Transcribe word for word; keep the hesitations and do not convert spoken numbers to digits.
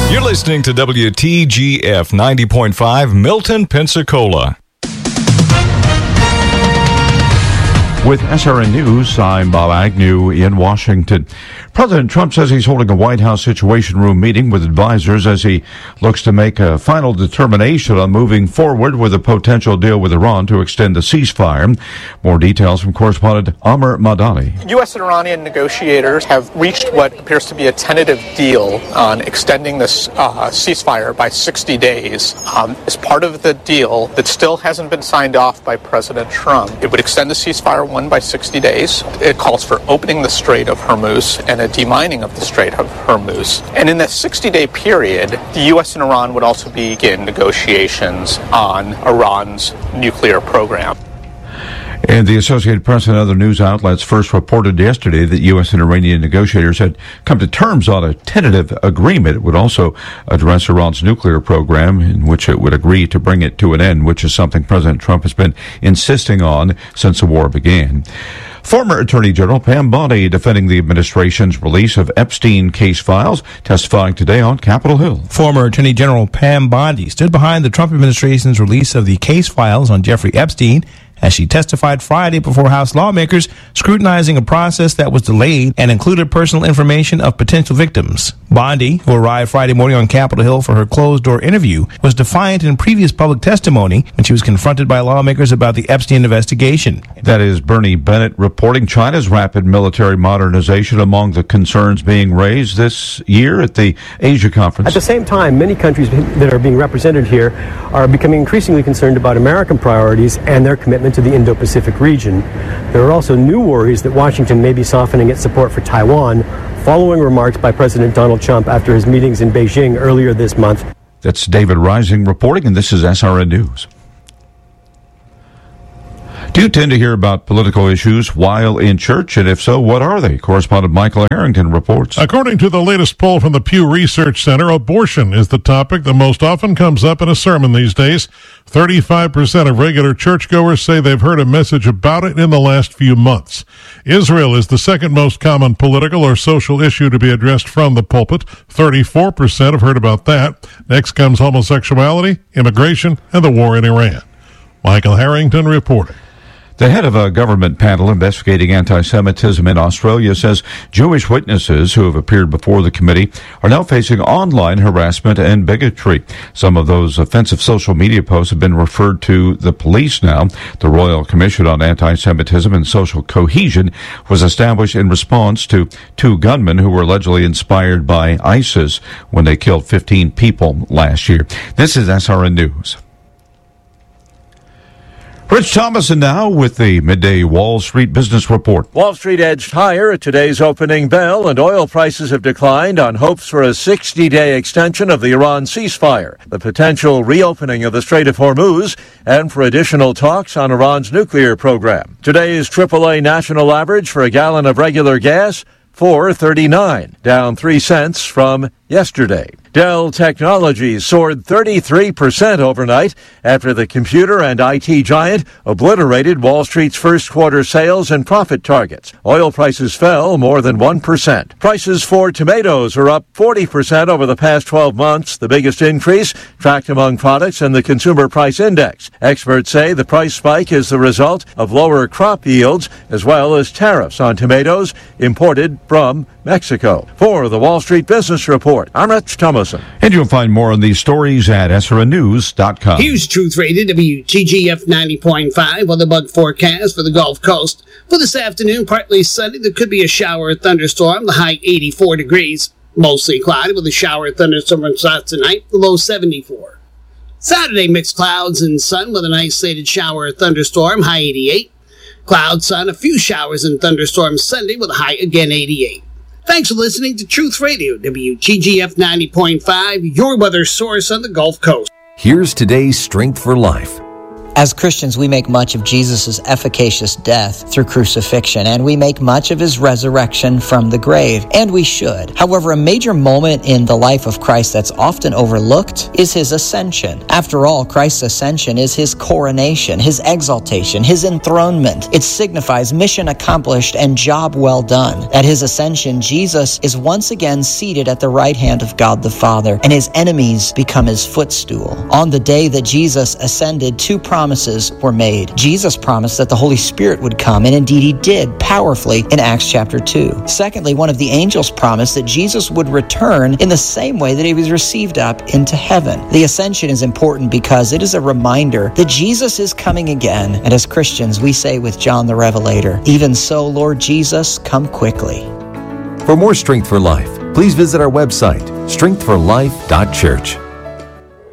You're listening to W T G F ninety point five, Milton, Pensacola. With S R N News, I'm Bob Agnew in Washington. President Trump says he's holding a White House Situation Room meeting with advisors as he looks to make a final determination on moving forward with a potential deal with Iran to extend the ceasefire. More details from correspondent Amr Madani. U S and Iranian negotiators have reached what appears to be a tentative deal on extending this uh, ceasefire by sixty days. Um, as part of the deal that still hasn't been signed off by President Trump, it would extend the ceasefire one by sixty days. It calls for opening the Strait of Hormuz and a demining of the Strait of Hormuz. And in that sixty-day period, the U S and Iran would also begin negotiations on Iran's nuclear program. And the Associated Press and other news outlets first reported yesterday that U S and Iranian negotiators had come to terms on a tentative agreement. It would also address Iran's nuclear program, in which it would agree to bring it to an end, which is something President Trump has been insisting on since the war began. Former Attorney General Pam Bondi defending the administration's release of Epstein case files, testifying today on Capitol Hill. Former Attorney General Pam Bondi stood behind the Trump administration's release of the case files on Jeffrey Epstein as she testified Friday before House lawmakers scrutinizing a process that was delayed and included personal information of potential victims. Bondi, who arrived Friday morning on Capitol Hill for her closed-door interview, was defiant in previous public testimony when she was confronted by lawmakers about the Epstein investigation. That is Bernie Bennett reporting China's rapid military modernization among the concerns being raised this year at the Asia Conference. At the same time, many countries that are being represented here are becoming increasingly concerned about American priorities and their commitment to the Indo-Pacific region. There are also new worries that Washington may be softening its support for Taiwan following remarks by President Donald Trump after his meetings in Beijing earlier this month. That's David Rising reporting, and this is S R N News. Do you tend to hear about political issues while in church? And if so, what are they? Correspondent Michael Harrington reports. According to the latest poll from the Pew Research Center, abortion is the topic that most often comes up in a sermon these days. thirty-five percent of regular churchgoers say they've heard a message about it in the last few months. Israel is the second most common political or social issue to be addressed from the pulpit. thirty-four percent have heard about that. Next comes homosexuality, immigration, and the war in Iran. Michael Harrington reporting. The head of a government panel investigating anti-Semitism in Australia says Jewish witnesses who have appeared before the committee are now facing online harassment and bigotry. Some of those offensive social media posts have been referred to the police now. The Royal Commission on Anti-Semitism and Social Cohesion was established in response to two gunmen who were allegedly inspired by ISIS when they killed fifteen people last year. This is S R N News. Rich Thomason now with the midday Wall Street Business Report. Wall Street edged higher at today's opening bell, and oil prices have declined on hopes for a sixty-day extension of the Iran ceasefire, the potential reopening of the Strait of Hormuz, and for additional talks on Iran's nuclear program. Today's triple A national average for a gallon of regular gas, four thirty-nine, down three cents from yesterday. Dell Technologies soared thirty-three percent overnight after the computer and I T giant obliterated Wall Street's first quarter sales and profit targets. Oil prices fell more than one percent. Prices for tomatoes are up forty percent over the past twelve months, the biggest increase tracked among products in the Consumer Price Index. Experts say the price spike is the result of lower crop yields as well as tariffs on tomatoes imported from Mexico. For the Wall Street Business Report, I'm Rich Thomason. And you'll find more on these stories at S R N news dot com. Here's Truth Radio W T G F ninety point five on the bug forecast for the Gulf Coast. For this afternoon, partly sunny. There could be a shower or thunderstorm. The high eighty-four degrees. Mostly cloudy with a shower or thunderstorm starts tonight. The low seventy-four. Saturday, mixed clouds and sun with an isolated shower or thunderstorm. High eighty-eight. Cloud, sun, a few showers and thunderstorms Sunday with a high again eighty-eight. Thanks for listening to Truth Radio, W T G F ninety point five, your weather source on the Gulf Coast. Here's today's Strength for Life. As Christians, we make much of Jesus' efficacious death through crucifixion, and we make much of his resurrection from the grave, and we should. However, a major moment in the life of Christ that's often overlooked is his ascension. After all, Christ's ascension is his coronation, his exaltation, his enthronement. It signifies mission accomplished and job well done. At his ascension, Jesus is once again seated at the right hand of God the Father, and his enemies become his footstool. On the day that Jesus ascended, two promises were made. Jesus promised that the Holy Spirit would come, and indeed he did powerfully in Acts chapter two. Secondly, one of the angels promised that Jesus would return in the same way that he was received up into heaven. The ascension is important because it is a reminder that Jesus is coming again, and as Christians, we say with John the Revelator, "Even so, Lord Jesus, come quickly." For more Strength for Life, please visit our website, strength for life dot church.